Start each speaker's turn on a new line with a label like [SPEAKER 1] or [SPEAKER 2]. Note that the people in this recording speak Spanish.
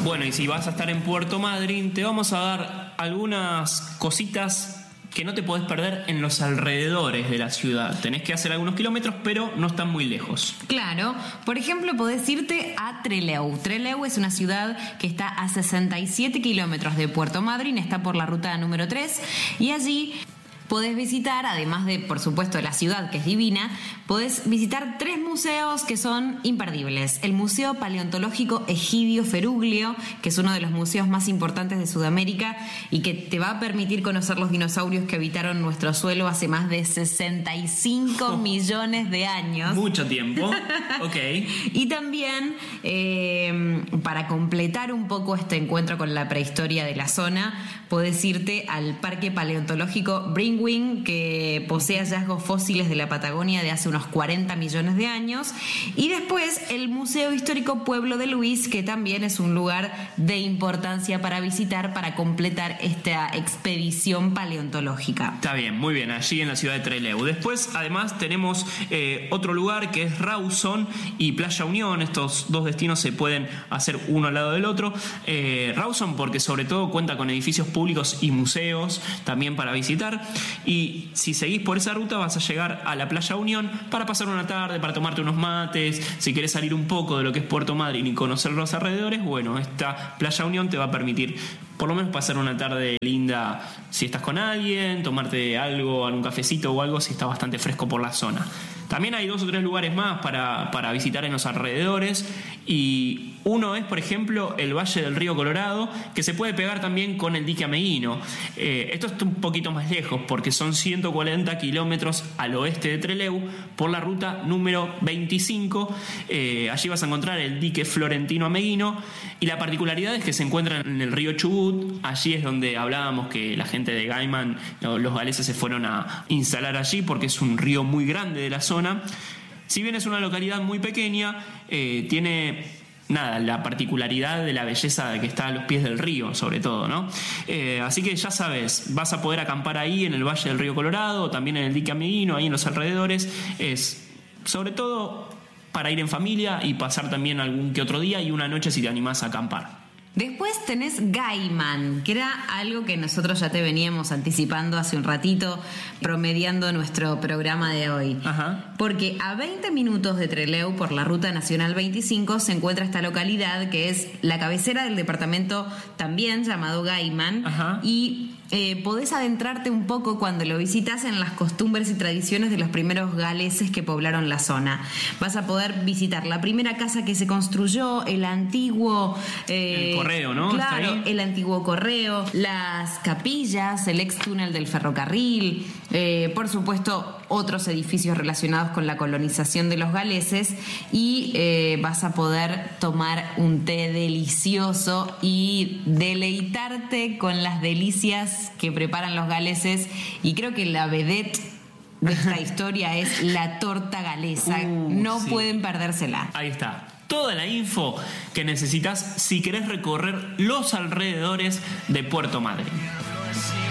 [SPEAKER 1] Bueno, y si vas a estar en Puerto Madryn, te vamos a dar algunas cositas que no te podés perder en los alrededores de la ciudad. Tenés que hacer algunos kilómetros, pero no están muy lejos.
[SPEAKER 2] Claro, por ejemplo, podés irte a Trelew. Trelew es una ciudad que está a 67 kilómetros de Puerto Madryn, está por la ruta número 3, y allí podés visitar, además de, por supuesto, la ciudad, que es divina, podés visitar 3 museos que son imperdibles. El Museo Paleontológico Egidio Feruglio, que es uno de los museos más importantes de Sudamérica y que te va a permitir conocer los dinosaurios que habitaron nuestro suelo hace más de 65 millones de años.
[SPEAKER 1] Mucho tiempo. Ok.
[SPEAKER 2] Y también, para completar un poco este encuentro con la prehistoria de la zona, podés irte al Parque Paleontológico Bringwing, que posee hallazgos fósiles de la Patagonia de hace unos 40 millones de años. Y después el Museo Histórico Pueblo de Luis, que también es un lugar de importancia para visitar, para completar esta expedición paleontológica.
[SPEAKER 1] Está bien, muy bien, allí en la ciudad de Trelew. Después, además, tenemos otro lugar que es Rawson y Playa Unión. Estos dos destinos se pueden hacer uno al lado del otro. Rawson porque sobre todo cuenta con edificios públicos y museos también para visitar. Y si seguís por esa ruta vas a llegar a la Playa Unión para pasar una tarde, para tomarte unos mates. Si querés salir un poco de lo que es Puerto Madryn y conocer los alrededores, bueno, esta Playa Unión te va a permitir por lo menos pasar una tarde linda si estás con alguien, tomarte algo, algún cafecito o algo si está bastante fresco por la zona. También hay 2 o 3 lugares más para visitar en los alrededores, y uno es, por ejemplo, el Valle del Río Colorado, que se puede pegar también con el dique Ameguino. Esto está un poquito más lejos porque son 140 kilómetros al oeste de Trelew por la ruta número 25. Allí vas a encontrar el dique Florentino Ameguino, y la particularidad es que se encuentra en el río Chubut. Allí es donde hablábamos que la gente de Gaiman, los galeses, se fueron a instalar allí porque es un río muy grande de la zona. Si bien es una localidad muy pequeña, tiene la particularidad de la belleza de que está a los pies del río, sobre todo, ¿no? Así que ya sabes, vas a poder acampar ahí en el Valle del Río Colorado, también en el dique Ameguino, ahí en los alrededores. Es sobre todo para ir en familia y pasar también algún que otro día y una noche si te animás a acampar.
[SPEAKER 2] Después tenés Gaiman, que era algo que nosotros ya te veníamos anticipando hace un ratito, promediando nuestro programa de hoy.
[SPEAKER 1] Ajá.
[SPEAKER 2] Porque a 20 minutos de Trelew, por la Ruta Nacional 25, se encuentra esta localidad que es la cabecera del departamento también llamado Gaiman.
[SPEAKER 1] Ajá.
[SPEAKER 2] Y podés adentrarte un poco cuando lo visitas en las costumbres y tradiciones de los primeros galeses que poblaron la zona. Vas a poder visitar la primera casa que se construyó, el antiguo...
[SPEAKER 1] el correo, ¿no?
[SPEAKER 2] Claro, el antiguo correo, las capillas, el ex túnel del ferrocarril, por supuesto otros edificios relacionados con la colonización de los galeses, y vas a poder tomar un té delicioso y deleitarte con las delicias que preparan los galeses. Y creo que la vedette de esta historia es la torta galesa. No
[SPEAKER 1] sí.
[SPEAKER 2] pueden perdérsela.
[SPEAKER 1] Ahí está. Toda la info que necesitas si querés recorrer los alrededores de Puerto Madryn.